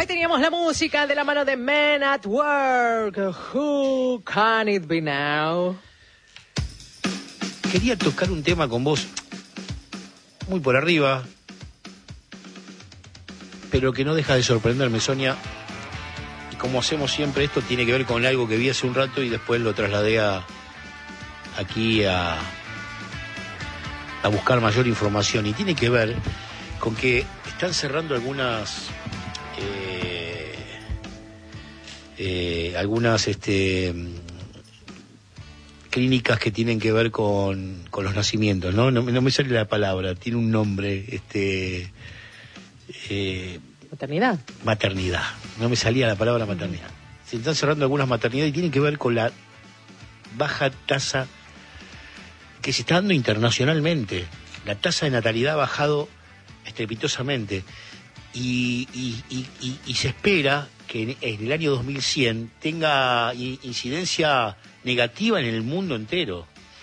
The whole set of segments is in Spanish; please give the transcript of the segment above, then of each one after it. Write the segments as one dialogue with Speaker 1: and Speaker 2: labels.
Speaker 1: teníamos la música de la mano de Men at Work. Who can it be now?
Speaker 2: Quería tocar un tema con vos muy por arriba, pero que no deja de sorprenderme, Sonia. Y como hacemos siempre, esto tiene que ver con algo que vi hace un rato y después lo trasladé aquí a buscar mayor información. Y tiene que ver con que están cerrando algunas clínicas que tienen que ver con los nacimientos, ¿no? No me sale la palabra, tiene un nombre,
Speaker 1: ¿Maternidad?
Speaker 2: Maternidad, no me salía la palabra maternidad. Se están cerrando algunas maternidades y tienen que ver con la baja tasa que se está dando internacionalmente. La tasa de natalidad ha bajado estrepitosamente y se espera que en el año 2100 tenga incidencia negativa en el mundo entero.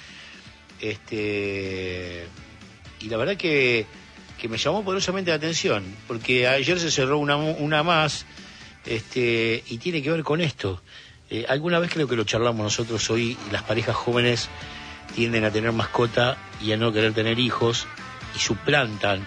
Speaker 2: Y la verdad que me llamó poderosamente la atención, porque ayer se cerró una más, y tiene que ver con esto. Alguna vez creo que lo charlamos nosotros hoy, las parejas jóvenes tienden a tener mascota y a no querer tener hijos, y suplantan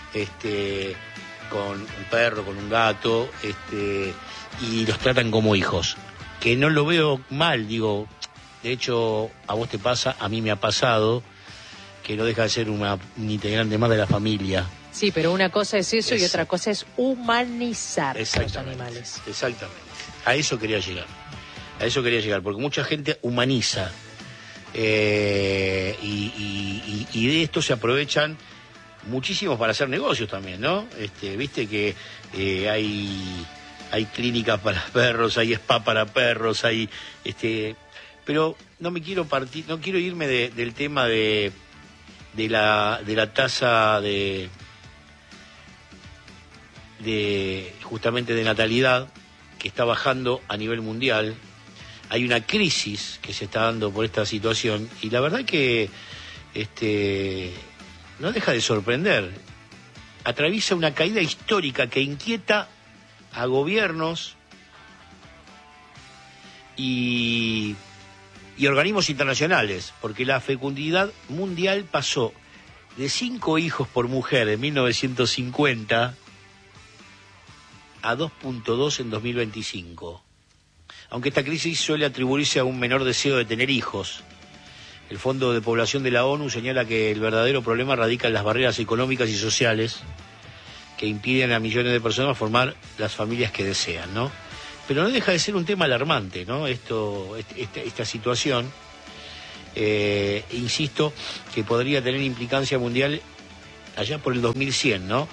Speaker 2: con un perro, con un gato, y los tratan como hijos. Que no lo veo mal, digo, de hecho, a vos te pasa, a mí me ha pasado, que no deja de ser un integrante más de la familia.
Speaker 1: Sí, pero una cosa es eso y otra cosa es humanizar los animales.
Speaker 2: Exactamente. A eso quería llegar, porque mucha gente humaniza, y de esto se aprovechan muchísimos para hacer negocios también, ¿no? Viste que hay clínicas para perros, hay spa para perros, hay pero no quiero irme del tema de la tasa de justamente de natalidad, que está bajando a nivel mundial. Hay una crisis que se está dando por esta situación y la verdad que no deja de sorprender. Atraviesa una caída histórica que inquieta a gobiernos y organismos internacionales, porque la fecundidad mundial pasó de 5 hijos por mujer en 1950 a 2.2 en 2025. Aunque esta crisis suele atribuirse a un menor deseo de tener hijos. El Fondo de Población de la ONU señala que el verdadero problema radica en las barreras económicas y sociales que impiden a millones de personas formar las familias que desean, ¿no? Pero no deja de ser un tema alarmante, ¿no? Esta situación, insisto, que podría tener implicancia mundial allá por el 2100, ¿no?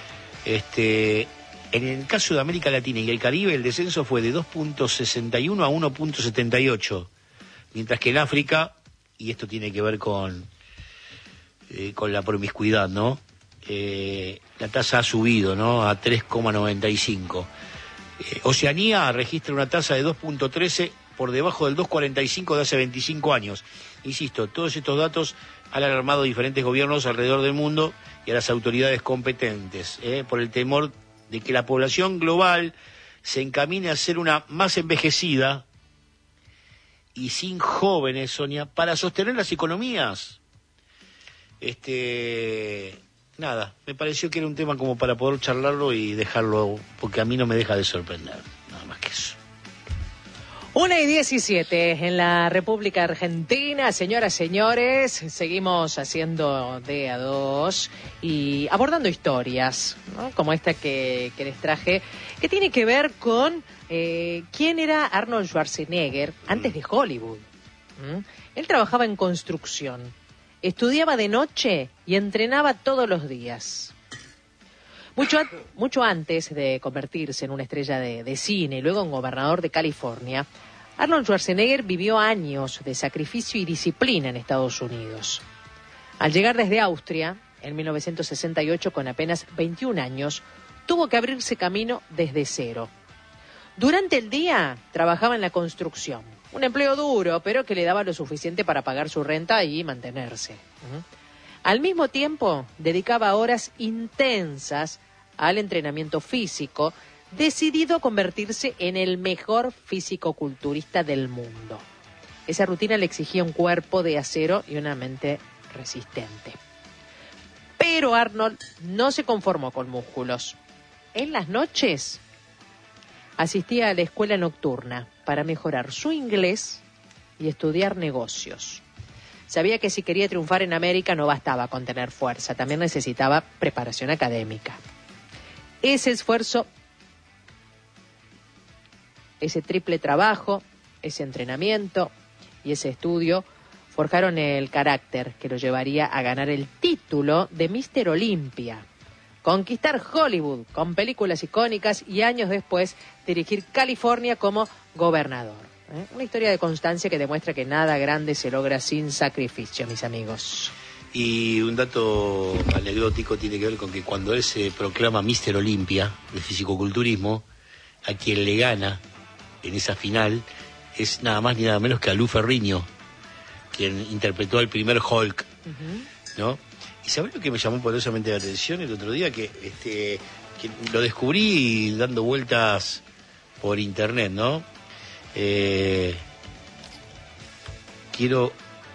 Speaker 2: En el caso de América Latina y el Caribe, el descenso fue de 2.61 a 1.78, mientras que en África, y esto tiene que ver con la promiscuidad, ¿no? La tasa ha subido, ¿no? A 3,95. Oceanía registra una tasa de 2.13 por debajo del 2.45 de hace 25 años. Insisto, todos estos datos han alarmado a diferentes gobiernos alrededor del mundo y a las autoridades competentes, por el temor de que la población global se encamine a ser una más envejecida y sin jóvenes, Sonia, para sostener las economías. Nada, me pareció que era un tema como para poder charlarlo y dejarlo, porque a mí no me deja de sorprender, nada más que eso.
Speaker 1: 1:17 en la República Argentina. Señoras, señores, seguimos haciendo de a dos y abordando historias, ¿no? Como esta que les traje, que tiene que ver con quién era Arnold Schwarzenegger antes de Hollywood. Él trabajaba en construcción, estudiaba de noche y entrenaba todos los días. Mucho antes de convertirse en una estrella de cine y luego en gobernador de California, Arnold Schwarzenegger vivió años de sacrificio y disciplina en Estados Unidos. Al llegar desde Austria, en 1968, con apenas 21 años, tuvo que abrirse camino desde cero. Durante el día trabajaba en la construcción, un empleo duro, pero que le daba lo suficiente para pagar su renta y mantenerse. Al mismo tiempo, dedicaba horas intensas al entrenamiento físico, decidido a convertirse en el mejor físico-culturista del mundo. Esa rutina le exigía un cuerpo de acero y una mente resistente. Pero Arnold no se conformó con músculos. En las noches asistía a la escuela nocturna para mejorar su inglés y estudiar negocios. Sabía que si quería triunfar en América no bastaba con tener fuerza, también necesitaba preparación académica. Ese esfuerzo, ese triple trabajo, ese entrenamiento y ese estudio forjaron el carácter que lo llevaría a ganar el título de Mr. Olympia, conquistar Hollywood con películas icónicas y años después dirigir California como gobernador. Una historia de constancia que demuestra que nada grande se logra sin sacrificio, mis amigos.
Speaker 2: Y un dato anecdótico tiene que ver con que cuando él se proclama Mr. Olympia de fisicoculturismo, a quien le gana en esa final es nada más ni nada menos que a Lou Ferrigno, quien interpretó al primer Hulk, ¿no? Y ¿sabés lo que me llamó poderosamente la atención el otro día? Que lo descubrí dando vueltas por internet, ¿no? Quiero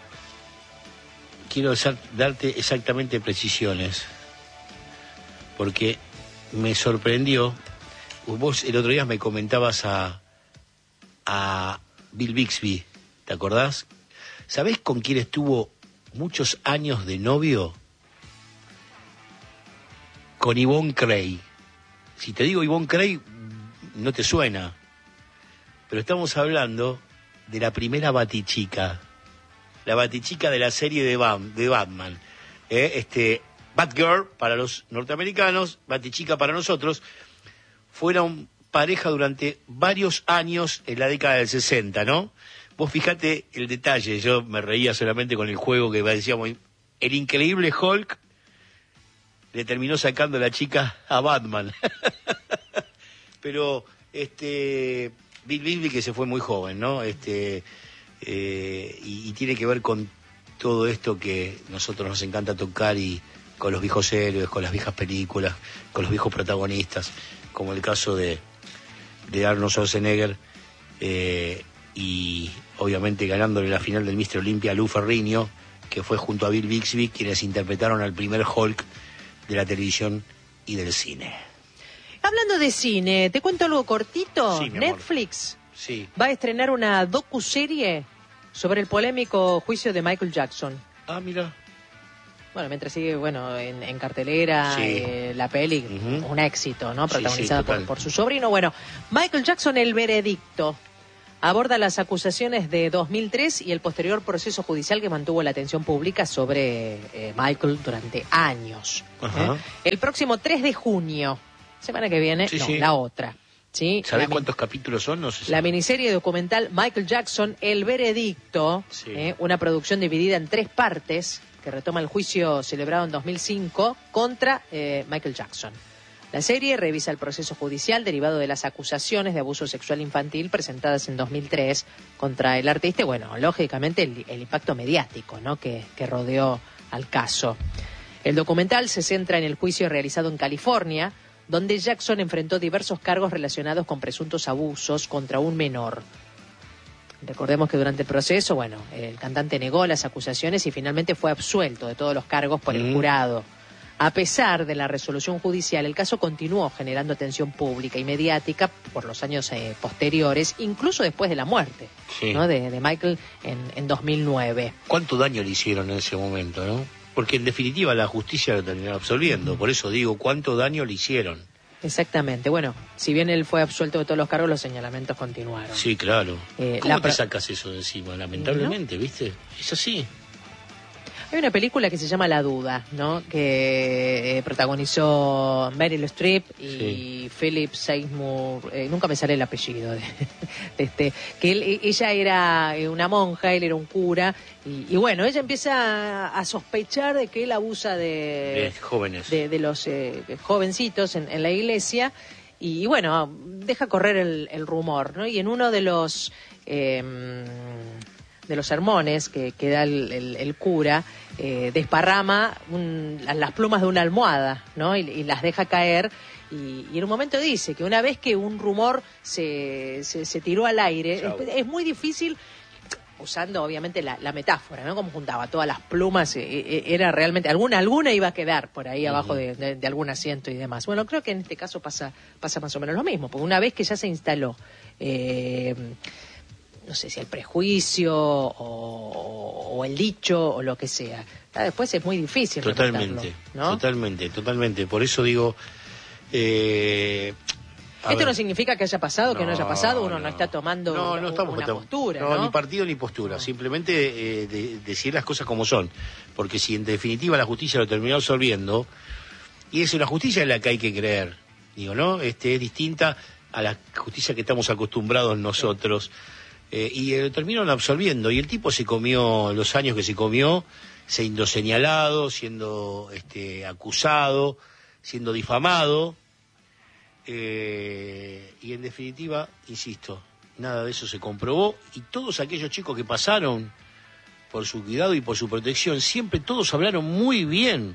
Speaker 2: darte exactamente precisiones, porque me sorprendió. Vos el otro día me comentabas a Bill Bixby, ¿te acordás? ¿Sabés con quién estuvo muchos años de novio? Con Yvonne Cray. Si te digo Yvonne Cray, no te suena. Pero estamos hablando de la primera Batichica. La Batichica de la serie de Batman. Batgirl para los norteamericanos, Batichica para nosotros. Fueron pareja durante varios años en la década del 60, ¿no? Vos fijate el detalle, yo me reía solamente con el juego que decíamos, el increíble Hulk le terminó sacando la chica a Batman. Pero Bill Bixby, que se fue muy joven, ¿no? Y tiene que ver con todo esto que nosotros nos encanta tocar, y con los viejos héroes, con las viejas películas, con los viejos protagonistas, como el caso de Arnold Schwarzenegger, y obviamente ganándole la final del Mr. Olympia a Lou Ferrigno, que fue junto a Bill Bixby quienes interpretaron al primer Hulk de la televisión y del cine.
Speaker 1: Hablando de cine, ¿te cuento algo cortito?
Speaker 2: Sí, mi
Speaker 1: Netflix
Speaker 2: sí.
Speaker 1: va a estrenar una docuserie sobre el polémico juicio de Michael Jackson.
Speaker 2: Ah, mira.
Speaker 1: Bueno, mientras sigue en cartelera,
Speaker 2: Sí.
Speaker 1: La peli, un éxito, ¿no? Protagonizada
Speaker 2: total.
Speaker 1: por su sobrino. Bueno, Michael Jackson, el veredicto, aborda las acusaciones de 2003 y el posterior proceso judicial que mantuvo la atención pública sobre Michael durante años.
Speaker 2: Ajá.
Speaker 1: El próximo 3 de junio, semana que viene, la otra. ¿Sí?
Speaker 2: ¿Sabés cuántos capítulos son? No sé si...
Speaker 1: La miniserie documental Michael Jackson, El Veredicto, una producción dividida en 3 partes que retoma el juicio celebrado en 2005 contra Michael Jackson. La serie revisa el proceso judicial derivado de las acusaciones de abuso sexual infantil presentadas en 2003 contra el artista y, bueno, lógicamente el impacto mediático, ¿no? que rodeó al caso. El documental se centra en el juicio realizado en California, donde Jackson enfrentó diversos cargos relacionados con presuntos abusos contra un menor. Recordemos que durante el proceso, el cantante negó las acusaciones y finalmente fue absuelto de todos los cargos por el jurado. A pesar de la resolución judicial, el caso continuó generando atención pública y mediática por los años posteriores, incluso después de la muerte, ¿no? de Michael en 2009.
Speaker 2: ¿Cuánto daño le hicieron en ese momento, no? Porque en definitiva la justicia lo terminó absolviendo. Por eso digo, ¿cuánto daño le hicieron?
Speaker 1: Exactamente. Bueno, si bien él fue absuelto de todos los cargos, los señalamientos continuaron.
Speaker 2: Sí, claro. ¿Cómo te sacas eso de encima? Lamentablemente, ¿no? ¿Viste? Es así.
Speaker 1: Hay una película que se llama La Duda, ¿no? Que protagonizó Meryl Streep y Philip Seymour, nunca me sale el apellido ella era una monja, él era un cura, y bueno, ella empieza a sospechar de que él abusa de
Speaker 2: jóvenes,
Speaker 1: de los jovencitos en la iglesia, y bueno, deja correr el rumor, ¿no? Y en uno de de los sermones que da el cura, desparrama las plumas de una almohada, ¿no? Y las deja caer. Y en un momento dice que una vez que un rumor se tiró al aire, es muy difícil, usando obviamente la metáfora, ¿no? Como juntaba todas las plumas, era realmente, alguna iba a quedar por ahí abajo de algún asiento y demás. Bueno, creo que en este caso pasa más o menos lo mismo, porque una vez que ya se instaló, no sé si el prejuicio o el dicho o lo que sea, después es muy difícil
Speaker 2: totalmente,
Speaker 1: ¿no?
Speaker 2: Totalmente. Por eso digo...
Speaker 1: Esto no significa que haya pasado, que no haya pasado, uno no está tomando una postura, ¿no?
Speaker 2: Ni partido ni postura, simplemente decir las cosas como son, porque si en definitiva la justicia lo terminó absolviendo, y es una justicia en la que hay que creer, digo, ¿no? Es distinta a la justicia que estamos acostumbrados nosotros, y lo terminaron absolviendo, y el tipo se comió los años que se comió, siendo señalado, siendo acusado, siendo difamado, y en definitiva, insisto, nada de eso se comprobó, y todos aquellos chicos que pasaron por su cuidado y por su protección, siempre todos hablaron muy bien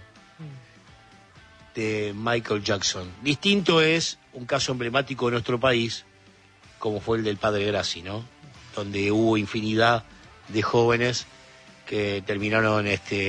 Speaker 2: de Michael Jackson. Distinto es un caso emblemático de nuestro país, como fue el del padre Grassi, ¿no? Donde hubo infinidad de jóvenes que terminaron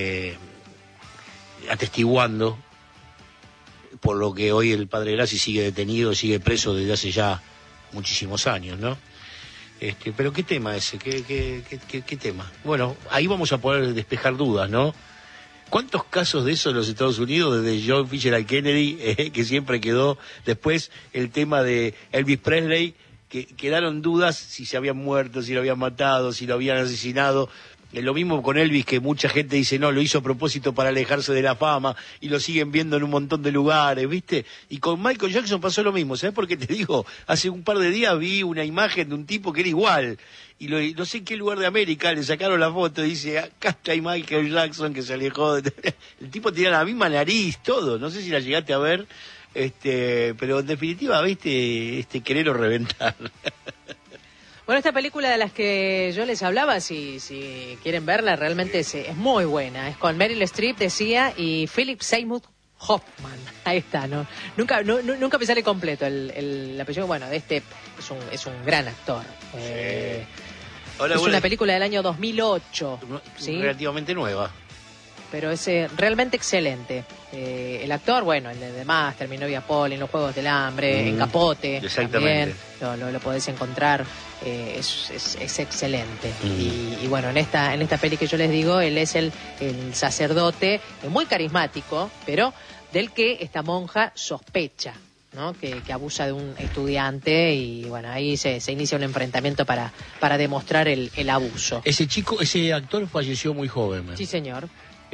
Speaker 2: atestiguando, por lo que hoy el padre Grassi sigue detenido, sigue preso desde hace ya muchísimos años, ¿no? Pero ¿qué tema ese? ¿Qué tema? Bueno, ahí vamos a poder despejar dudas, ¿no? ¿Cuántos casos de eso en los Estados Unidos, desde John Fitzgerald Kennedy, que siempre quedó, después el tema de Elvis Presley, que quedaron dudas si se habían muerto, si lo habían matado, si lo habían asesinado? Lo mismo con Elvis, que mucha gente dice, no, lo hizo a propósito para alejarse de la fama, y lo siguen viendo en un montón de lugares, ¿viste? Y con Michael Jackson pasó lo mismo, ¿sabes por qué te digo? Hace un par de días vi una imagen de un tipo que era igual, y no sé en qué lugar de América le sacaron la foto y dice, acá está Michael Jackson que se alejó. El tipo tenía la misma nariz, todo, no sé si la llegaste a ver, pero en definitiva, ¿viste? Querer o reventar.
Speaker 1: Bueno, esta película de las que yo les hablaba, si quieren verla, realmente es muy buena. Es con Meryl Streep, decía, y Philip Seymour Hoffman. Ahí está, ¿no? Nunca me sale completo el apellido. Bueno, es un gran actor. Ahora, es una película del año 2008. ¿Sí?
Speaker 2: Relativamente nueva.
Speaker 1: Pero es realmente excelente. El actor, bueno, el de demás, terminó vía Paul en Los Juegos del Hambre, en Capote.
Speaker 2: Exactamente.
Speaker 1: También lo podés encontrar. Es excelente. Y bueno, en esta peli que yo les digo, él es el sacerdote, muy carismático, pero del que esta monja sospecha, ¿no? Que abusa de un estudiante, y bueno, ahí se inicia un enfrentamiento para demostrar el abuso.
Speaker 2: Ese actor falleció muy joven, ¿eh?
Speaker 1: Sí, señor.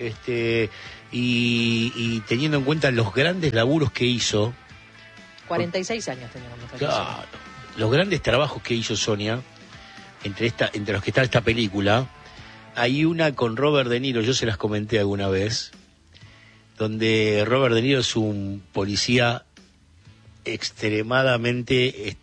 Speaker 2: Y teniendo en cuenta los grandes laburos que hizo,
Speaker 1: 46 años tenía cuando falleció.
Speaker 2: Claro, los grandes trabajos que hizo Sonia, entre los que está esta película, hay una con Robert De Niro, yo se las comenté alguna vez, donde Robert De Niro es un policía extremadamente,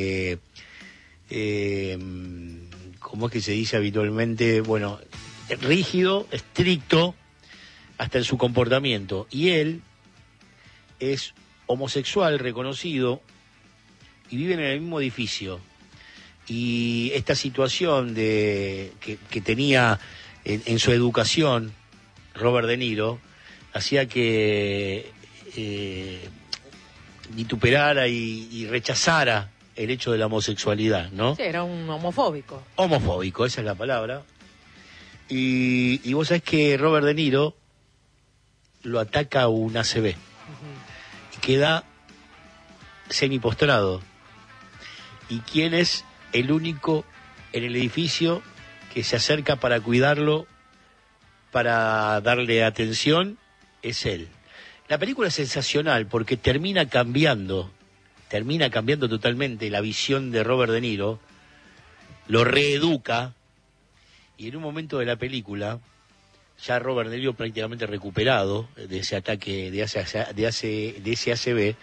Speaker 2: ¿cómo es que se dice habitualmente? Bueno, rígido, estricto, hasta en su comportamiento. Y él es homosexual reconocido y viven en el mismo edificio. Y esta situación que tenía en su educación Robert De Niro hacía que vituperara y rechazara el hecho de la homosexualidad, ¿no?
Speaker 1: Sí, era un homofóbico.
Speaker 2: Homofóbico, esa es la palabra. Y vos sabés que Robert De Niro lo ataca un ACV y queda semipostrado. ¿Y quién es el único en el edificio que se acerca para cuidarlo, para darle atención? Es él. La película es sensacional porque termina cambiando totalmente la visión de Robert De Niro, lo reeduca, y en un momento de la película, ya Robert De Niro prácticamente recuperado de ese ataque, de ese ACV,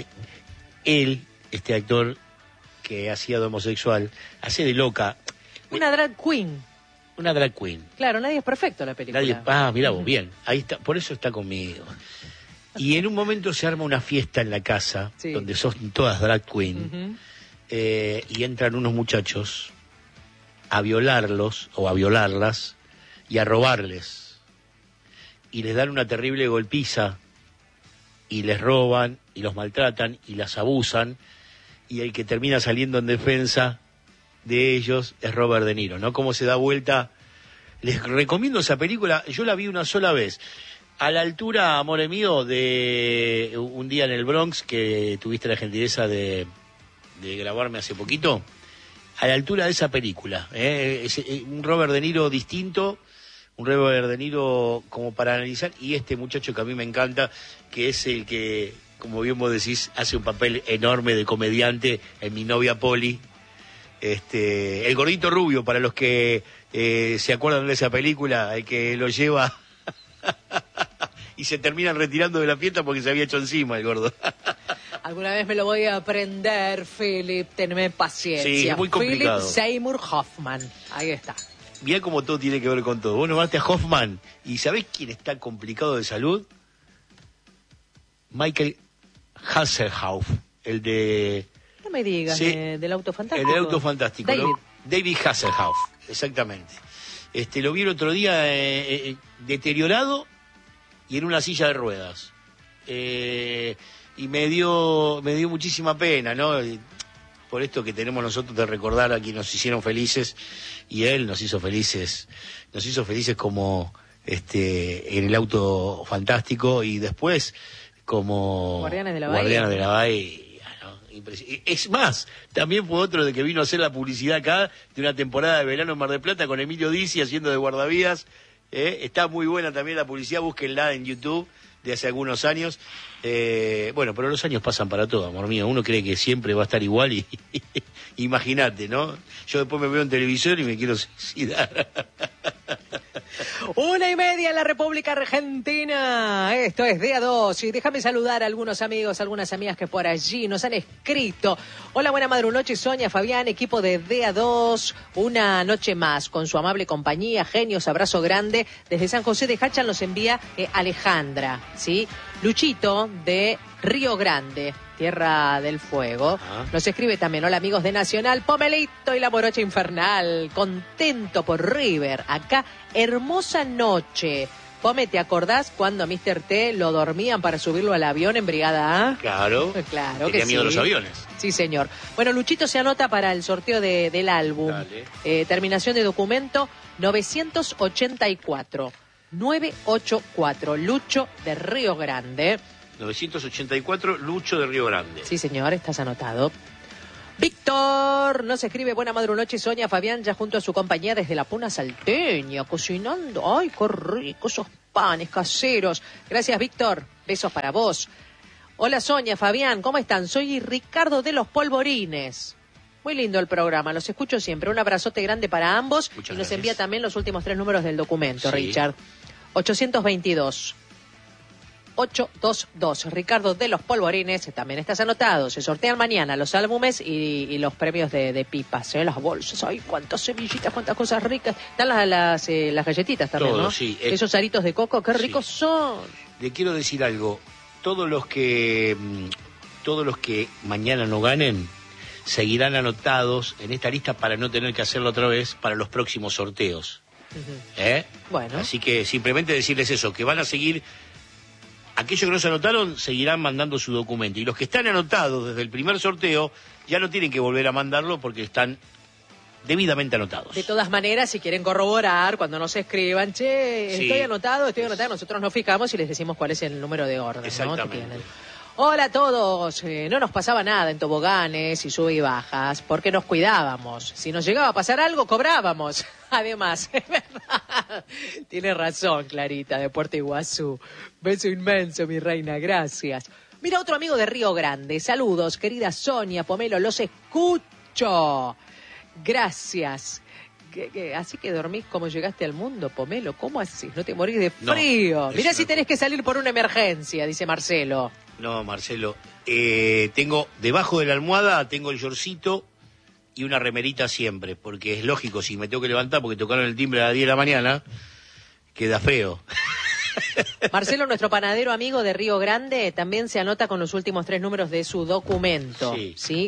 Speaker 2: él, este actor que hacía de homosexual, hace de loca.
Speaker 1: Una drag queen.
Speaker 2: Una drag queen.
Speaker 1: Claro, nadie es perfecto en la película.
Speaker 2: Mirá vos, bien. Ahí está, por eso está conmigo. Y en un momento se arma una fiesta en la casa, donde son todas drag queen, y entran unos muchachos a violarlos o a violarlas y a robarles. Y les dan una terrible golpiza y les roban y los maltratan y las abusan, y el que termina saliendo en defensa de ellos es Robert De Niro, ¿no? Cómo se da vuelta. Les recomiendo esa película, yo la vi una sola vez, a la altura, amore mío, de Un día en el Bronx, que tuviste la gentileza de grabarme hace poquito, a la altura de esa película, es un Robert De Niro distinto, un Robert De Niro como para analizar, y este muchacho que a mí me encanta, que es el que, como bien vos decís, hace un papel enorme de comediante en Mi novia Polly, el gordito rubio, para los que se acuerdan de esa película, el que lo lleva y se terminan retirando de la fiesta porque se había hecho encima el gordo.
Speaker 1: Alguna vez me lo voy a aprender, Philip, tenme paciencia.
Speaker 2: Sí, es muy complicado.
Speaker 1: Philip Seymour Hoffman, ahí está.
Speaker 2: Mirá cómo todo tiene que ver con todo. Vos nombraste a Hoffman, ¿y sabés quién está complicado de salud? Michael Hasselhoff, el de...
Speaker 1: No me digas,
Speaker 2: sí,
Speaker 1: del Auto Fantástico.
Speaker 2: El del Auto Fantástico.
Speaker 1: David
Speaker 2: Hasselhoff, exactamente. Lo vi el otro día deteriorado y en una silla de ruedas. Y me dio muchísima pena, ¿no? Por esto que tenemos nosotros de recordar a quienes nos hicieron felices, y él nos hizo felices como en el Auto Fantástico, y después como
Speaker 1: Guardianes de la
Speaker 2: Bahía. Es más, también fue otro de que vino a hacer la publicidad acá de una temporada de verano en Mar del Plata con Emilio Dizzi haciendo de guardavías. Está muy buena también la publicidad, búsquenla en YouTube, de hace algunos años. Bueno, pero los años pasan para todo, amor mío. Uno cree que siempre va a estar igual y imagínate, ¿no? Yo después me veo en televisión y me quiero suicidar.
Speaker 1: 1:30 en la República Argentina. Esto es Día 2 y déjame saludar a algunos amigos, algunas amigas que por allí nos han escrito. Hola, buena madrunoche, Sonia, Fabián, equipo de Día 2. Una noche más con su amable compañía, genios, abrazo grande. Desde San José de Hachan nos envía Alejandra, ¿sí? Luchito de Río Grande, Tierra del Fuego. Nos escribe también: hola amigos de Nacional, Pomelito y la Morocha Infernal, contento por River, acá hermosa noche. Pome, ¿te acordás cuando a Mr. T lo dormían para subirlo al avión en Brigada A?
Speaker 2: Claro,
Speaker 1: claro que
Speaker 2: tenía miedo
Speaker 1: sí.
Speaker 2: a los aviones.
Speaker 1: Sí, señor. Bueno, Luchito se anota para el sorteo del álbum. Terminación de documento 984. 984, Lucho de Río Grande.
Speaker 2: 984, Lucho de Río Grande.
Speaker 1: Sí, señor, estás anotado. Víctor nos escribe: buena madrunoche, Sonia, Fabián, ya junto a su compañía desde la Puna Salteña, cocinando. Ay, qué rico esos panes caseros. Gracias, Víctor. Besos para vos. Hola, Sonia, Fabián, ¿cómo están? Soy Ricardo de los Polvorines. Muy lindo el programa, los escucho siempre. Un abrazote grande para ambos.
Speaker 2: Muchas
Speaker 1: y nos
Speaker 2: gracias.
Speaker 1: Envía también los últimos 3 números del documento,
Speaker 2: Sí.
Speaker 1: Richard. 822. 822, Ricardo de los Polvorines, también estás anotado. Se sortean mañana los álbumes y los premios de pipas, las bolsas. Ay, cuántas semillitas, cuántas cosas ricas. Están las galletitas también,
Speaker 2: todo,
Speaker 1: ¿no?
Speaker 2: sí.
Speaker 1: Esos aritos de coco, qué ricos son.
Speaker 2: Le quiero decir algo. Todos los que mañana no ganen seguirán anotados en esta lista para no tener que hacerlo otra vez para los próximos sorteos.
Speaker 1: Bueno.
Speaker 2: Así que simplemente decirles eso, que van a seguir. Aquellos que no se anotaron seguirán mandando su documento. Y los que están anotados desde el primer sorteo ya no tienen que volver a mandarlo porque están debidamente anotados.
Speaker 1: De todas maneras, si quieren corroborar, cuando nos escriban, che,
Speaker 2: Sí.
Speaker 1: estoy anotado, nosotros nos fijamos y les decimos cuál es el número de orden, ¿no?
Speaker 2: Exactamente.
Speaker 1: que tienen. Hola a todos, no nos pasaba nada en toboganes y sube y bajas, porque nos cuidábamos. Si nos llegaba a pasar algo, cobrábamos. Además, es verdad. Tiene razón, Clarita, de Puerto Iguazú. Beso inmenso, mi reina, gracias. Mira, otro amigo de Río Grande. Saludos, querida Sonia, Pomelo, los escucho. Gracias. Así que dormís como llegaste al mundo, Pomelo. ¿Cómo así? ¿No te morís de frío?
Speaker 2: No,
Speaker 1: Mirá si tenés que salir por una emergencia, dice Marcelo.
Speaker 2: No, Marcelo. Tengo debajo de la almohada, tengo el yorcito y una remerita siempre, porque es lógico, si me tengo que levantar porque tocaron el timbre a las 10 de la mañana, queda feo.
Speaker 1: Marcelo, nuestro panadero amigo de Río Grande, también se anota con los últimos 3 números de su documento. Sí.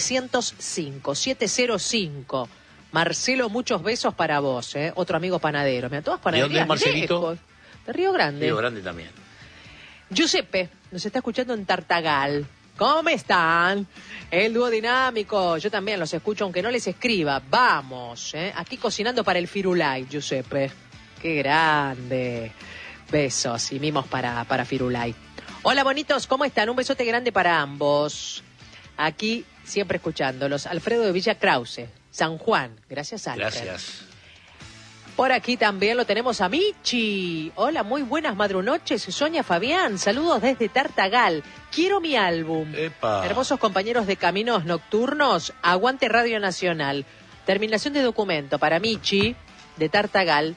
Speaker 1: 705. Marcelo, muchos besos para vos, ¿eh? Otro amigo panadero. Mira, todas panaderías.
Speaker 2: ¿De dónde es Marcelito?
Speaker 1: Lejos. De Río Grande.
Speaker 2: Río Grande también.
Speaker 1: Giuseppe nos está escuchando en Tartagal. ¿Cómo están? El dúo dinámico. Yo también los escucho, aunque no les escriba. Vamos, ¿eh? Aquí cocinando para el Firulai, Giuseppe. Qué grande. Besos y mimos para Firulai. Hola, bonitos, ¿cómo están? Un besote grande para ambos. Aquí, siempre escuchándolos. Alfredo de Villa Krause, San Juan. Gracias, Alfred.
Speaker 2: Gracias.
Speaker 1: Por aquí también lo tenemos a Michi. Hola, muy buenas madrunoches. Sonia Fabián, saludos desde Tartagal. Quiero mi álbum.
Speaker 2: Epa.
Speaker 1: Hermosos compañeros de Caminos Nocturnos, aguante Radio Nacional. Terminación de documento para Michi, de Tartagal,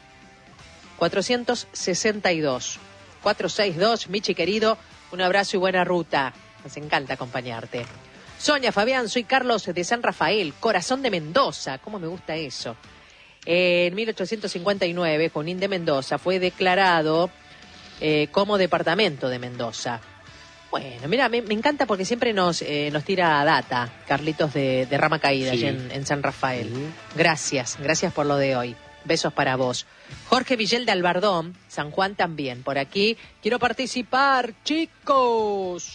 Speaker 1: 462. Michi querido, un abrazo y buena ruta. Nos encanta acompañarte. Sonia Fabián, soy Carlos de San Rafael, corazón de Mendoza. ¿Cómo me gusta eso? En 1859, Junín de Mendoza fue declarado como departamento de Mendoza. Bueno, mira, me encanta porque siempre nos tira data, Carlitos de Rama Caída,
Speaker 2: Sí.
Speaker 1: allí en San Rafael. Gracias por lo de hoy. Besos para vos. Jorge Villel de Albardón, San Juan también. Por aquí, quiero participar, chicos.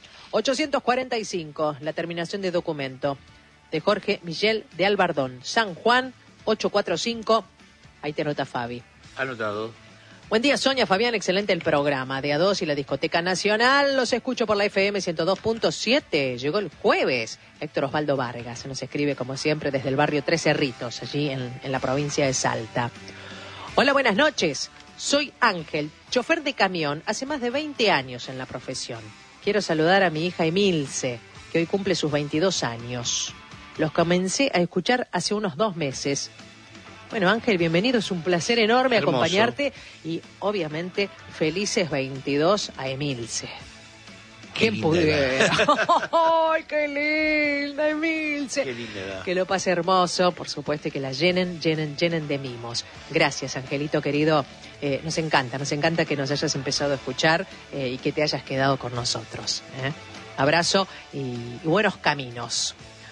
Speaker 1: 845, la terminación de documento de Jorge Villel de Albardón, San Juan, 845. Ahí te nota Fabi.
Speaker 2: Anotado.
Speaker 1: Buen día, Sonia, Fabián, excelente el programa de A2 y la Discoteca Nacional. Los escucho por la FM 102.7. Llegó el jueves. Héctor Osvaldo Vargas nos escribe, como siempre, desde el barrio Tres Cerritos, allí en la provincia de Salta. Hola, buenas noches. Soy Ángel, chofer de camión, hace más de 20 años en la profesión. Quiero saludar a mi hija Emilce, que hoy cumple sus 22 años. Los comencé a escuchar hace unos 2 meses. Bueno, Ángel, bienvenido, es un placer enorme
Speaker 2: Hermoso.
Speaker 1: acompañarte y obviamente felices 22 a Emilce.
Speaker 2: Qué
Speaker 1: ¿Quién
Speaker 2: linda
Speaker 1: pudiera? ¡Ay, qué linda, Emilce!
Speaker 2: Qué linda edad.
Speaker 1: Que lo pase hermoso, por supuesto, y que la llenen de mimos. Gracias, Angelito querido. Nos encanta que nos hayas empezado a escuchar y que te hayas quedado con nosotros. Abrazo y buenos caminos.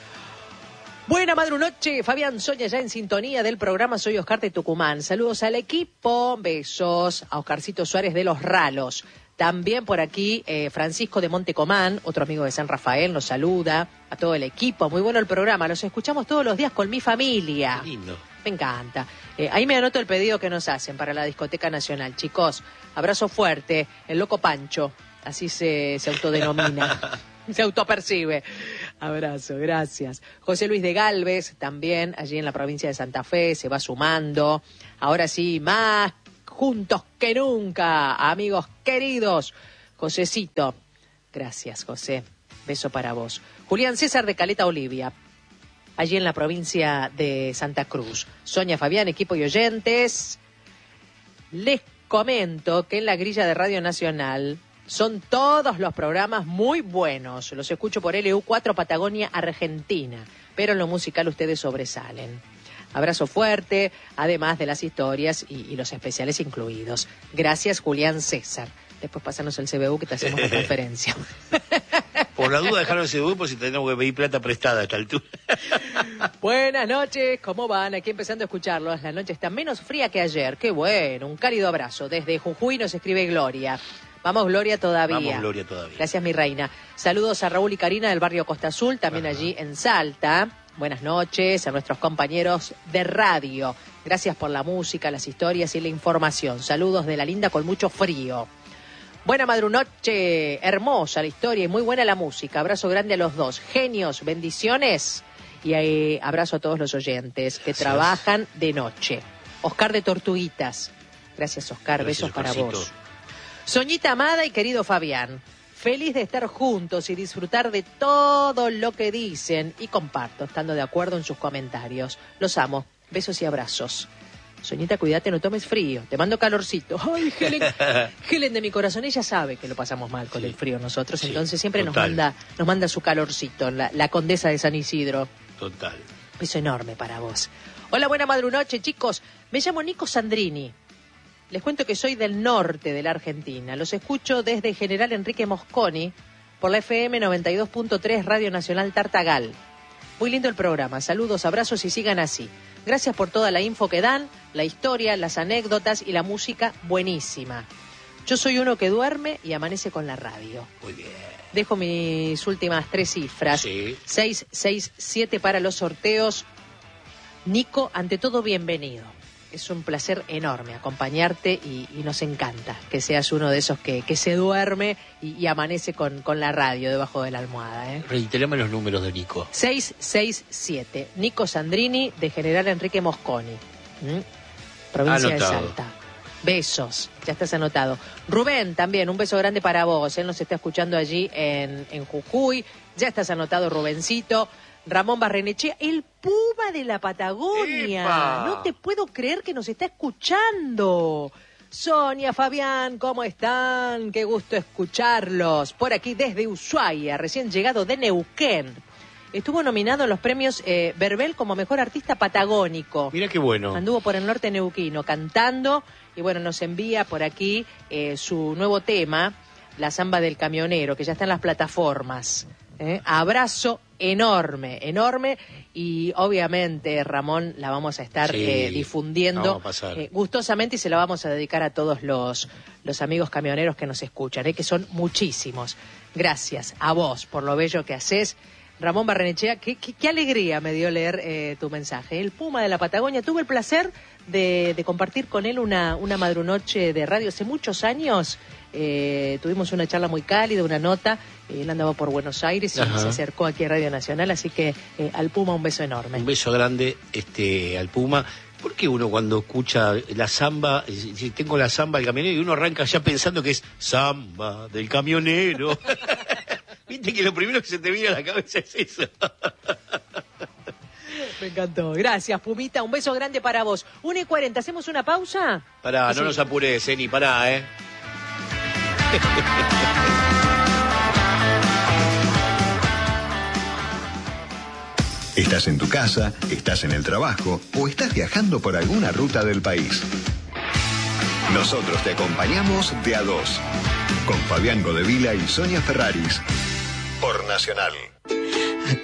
Speaker 1: Buena madrunoche, Fabián, Sonia ya en sintonía del programa. Soy Oscar de Tucumán. Saludos al equipo, besos a Oscarcito Suárez de Los Ralos. También por aquí Francisco de Montecomán, otro amigo de San Rafael, nos saluda. A todo el equipo, muy bueno el programa. Los escuchamos todos los días con mi familia.
Speaker 2: Qué lindo.
Speaker 1: Me encanta. Ahí me anoto el pedido que nos hacen para la Discoteca Nacional. Chicos, abrazo fuerte. El Loco Pancho, así se autodenomina. Se autopercibe. Abrazo, gracias. José Luis de Galvez, también allí en la provincia de Santa Fe, se va sumando. Ahora sí, más juntos que nunca, amigos queridos. Josecito, gracias, José. Beso para vos. Julián César de Caleta Olivia, allí en la provincia de Santa Cruz. Sonia Fabián, equipo y oyentes. Les comento que en la grilla de Radio Nacional son todos los programas muy buenos. Los escucho por LU4 Patagonia, Argentina. Pero en lo musical ustedes sobresalen. Abrazo fuerte, además de las historias y los especiales incluidos. Gracias, Julián César. Después pásanos el CBU que te hacemos la transferencia.
Speaker 2: Por la duda, dejaron ese CBU por si tenemos que pedir plata prestada a esta altura.
Speaker 1: Buenas noches, ¿cómo van? Aquí empezando a escucharlos. La noche está menos fría que ayer. Qué bueno, un cálido abrazo. Desde Jujuy nos escribe Gloria. Vamos, Gloria, todavía.
Speaker 2: Vamos, Gloria, todavía.
Speaker 1: Gracias, mi reina. Saludos a Raúl y Karina del barrio Costa Azul, también allí en Salta. Buenas noches a nuestros compañeros de radio. Gracias por la música, las historias y la información. Saludos de la linda con mucho frío. Buena madrunoche, hermosa la historia y muy buena la música. Abrazo grande a los dos. Genios, bendiciones. Y abrazo a todos los oyentes que trabajan de noche. Oscar de Tortuguitas. Gracias, Oscar.
Speaker 2: Gracias,
Speaker 1: besos para
Speaker 2: Oscarcito.
Speaker 1: vos. Soñita amada y querido Fabián, feliz de estar juntos y disfrutar de todo lo que dicen y comparto, estando de acuerdo en sus comentarios. Los amo. Besos y abrazos. Soñita, cuídate, no tomes frío. Te mando calorcito. Ay, Helen de mi corazón, ella sabe que lo pasamos mal con el frío nosotros, entonces siempre nos manda su calorcito, la condesa de San Isidro.
Speaker 2: Total.
Speaker 1: Beso enorme para vos. Hola, buena madrunoche, chicos. Me llamo Nico Sandrini. Les cuento que soy del norte de la Argentina. Los escucho desde General Enrique Mosconi por la FM 92.3 Radio Nacional Tartagal. Muy lindo el programa. Saludos, abrazos y sigan así. Gracias por toda la info que dan, la historia, las anécdotas y la música buenísima. Yo soy uno que duerme y amanece con la radio.
Speaker 2: Muy bien.
Speaker 1: Dejo mis últimas 3 cifras.
Speaker 2: Sí.
Speaker 1: 667 para los sorteos. Nico, ante todo, bienvenido. Es un placer enorme acompañarte y nos encanta que seas uno de esos que se duerme y amanece con la radio debajo de la almohada.
Speaker 2: Reiterame los números de Nico.
Speaker 1: 667. Nico Sandrini, de General Enrique Mosconi. Provincia
Speaker 2: Anotado.
Speaker 1: de Salta. Besos, ya estás anotado. Rubén, también, un beso grande para vos. Él nos está escuchando allí en Jujuy. Ya estás anotado, Rubencito. Ramón Barrenechea, el Puma de la Patagonia.
Speaker 2: ¡Epa!
Speaker 1: No te puedo creer que nos está escuchando. Sonia, Fabián, ¿cómo están? Qué gusto escucharlos. Por aquí desde Ushuaia, recién llegado de Neuquén. Estuvo nominado en los premios Verbel como mejor artista patagónico.
Speaker 2: Mira qué bueno.
Speaker 1: Anduvo por el norte neuquino cantando y bueno, nos envía por aquí su nuevo tema, La Zamba del Camionero, que ya está en las plataformas. Abrazo enorme, enorme, y obviamente, Ramón, la vamos a estar difundiendo gustosamente, y se la vamos a dedicar a todos los amigos camioneros que nos escuchan, que son muchísimos. Gracias a vos por lo bello que haces. Ramón Barrenechea, qué alegría me dio leer tu mensaje. El Puma de la Patagonia, tuve el placer de compartir con él una madrunoche de radio hace muchos años. Tuvimos una charla muy cálida, una nota. Él andaba por Buenos Aires y se acercó aquí a Radio Nacional, así que al Puma un beso enorme.
Speaker 2: Un beso grande al Puma. ¿Por qué uno cuando escucha la samba, si tengo la samba del camionero, y uno arranca ya pensando que es samba del camionero? Viste que lo primero que se te viene a la cabeza es eso.
Speaker 1: Me encantó. Gracias, Pumita. Un beso grande para vos. 1:40, ¿hacemos una pausa?
Speaker 2: Pará, no nos apures, ni pará,
Speaker 3: Estás en tu casa, estás en el trabajo o estás viajando por alguna ruta del país. Nosotros te acompañamos de a dos, con Fabián Godevila y Sonia Ferraris, por Nacional.